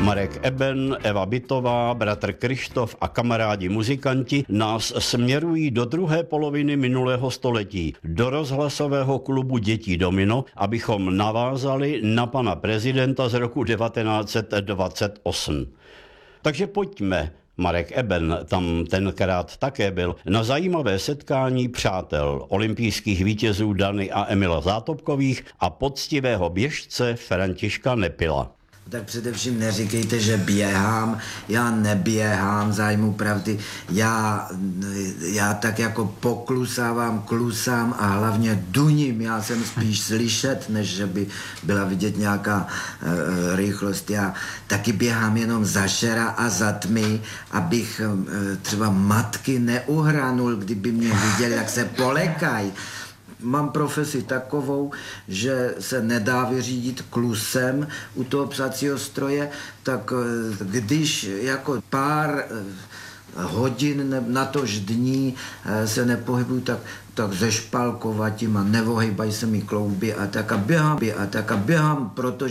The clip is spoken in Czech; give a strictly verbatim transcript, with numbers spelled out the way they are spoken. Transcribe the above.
Marek Eben, Eva Bytová, bratr Krištof a kamarádi muzikanti nás směrují do druhé poloviny minulého století, do rozhlasového klubu Dětí Domino, abychom navázali na pana prezidenta z roku devatenáct set dvacet osm. Takže pojďme, Marek Eben tam tenkrát také byl, na zajímavé setkání přátel olympijských vítězů Dany a Emila Zátopkových a poctivého běžce Františka Nepila. Tak především neříkejte, že běhám, já neběhám, zájmu pravdy, já, já tak jako poklusávám, klusám a hlavně duním, já jsem spíš slyšet, než že by byla vidět nějaká e, rychlost. Já taky běhám jenom za šera a za tmy, abych e, třeba matky neuhranul, kdyby mě viděli, jak se polekají. Mám profesi takovou, že se nedá vyřídit klusem u toho psacího stroje, tak když jako pár hodin na tož dní se nepohybuju, tak, tak ze špalkovatím a nevohejbají se mi klouby a tak a běhám a tak a běhám, protože